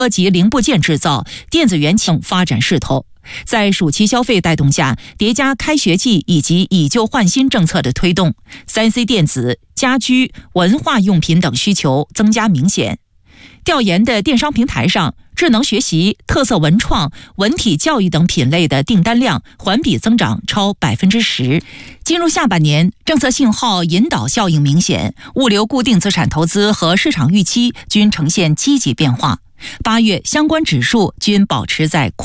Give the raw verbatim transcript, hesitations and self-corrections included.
及零部件制造、电子元器发展势头。在暑期消费带动下，叠加开学季以及以旧换新政策的推动， 三 C 电子、家居、文化用品等需求增加明显。调研的电商平台上，智能学习、特色文创、文体教育等品类的订单量环比增长超百分之十。进入下半年，政策信号引导效应明显，物流固定资产投资和市场预期均呈现积极变化。八月相关指数均保持在